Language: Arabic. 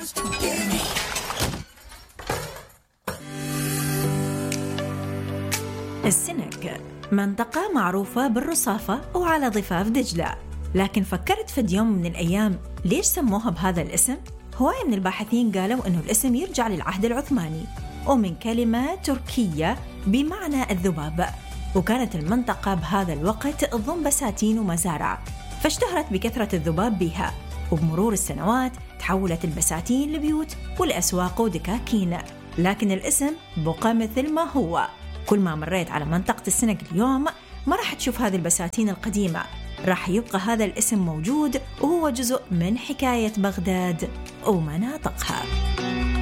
السنك منطقة معروفة بالرصافة وعلى ضفاف دجلة، لكن فكرت في يوم من الأيام ليش سموها بهذا الاسم؟ هواية من الباحثين قالوا إنه الاسم يرجع للعهد العثماني ومن كلمة تركية بمعنى الذباب، وكانت المنطقة بهذا الوقت تضم بساتين ومزارع، فاشتهرت بكثرة الذباب بها، وبمرور السنوات تحولت البساتين لبيوت والأسواق ودكاكين، لكن الاسم بقى مثل ما هو. كل ما مريت على منطقة السنك اليوم ما راح تشوف هذه البساتين القديمة، راح يبقى هذا الاسم موجود وهو جزء من حكاية بغداد ومناطقها.